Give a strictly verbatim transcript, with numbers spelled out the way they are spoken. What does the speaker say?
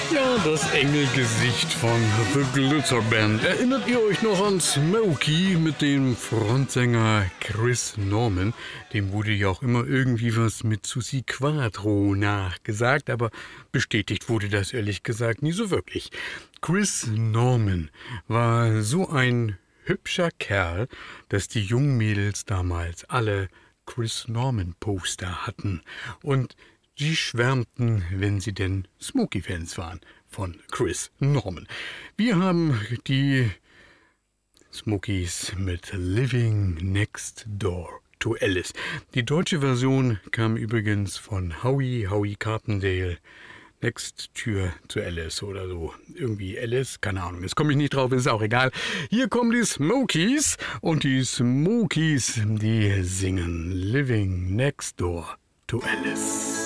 Ja, das Engelgesicht von The Glitter Band. Erinnert ihr euch noch an Smokey mit dem Frontsänger Chris Norman? Dem wurde ja auch immer irgendwie was mit Susi Quatro nachgesagt, aber bestätigt wurde das ehrlich gesagt nie so wirklich. Chris Norman war so ein hübscher Kerl, dass die jungen Mädels damals alle Chris Norman Poster hatten und sie schwärmten, wenn sie denn Smokey-Fans waren von Chris Norman. Wir haben die Smokies mit Living Next Door to Alice. Die deutsche Version kam übrigens von Howie, Howie Carpendale. Next Tür zu Alice oder so. Irgendwie Alice, keine Ahnung, jetzt komme ich nicht drauf, ist auch egal. Hier kommen die Smokies und die Smokies, die singen Living Next Door to Alice.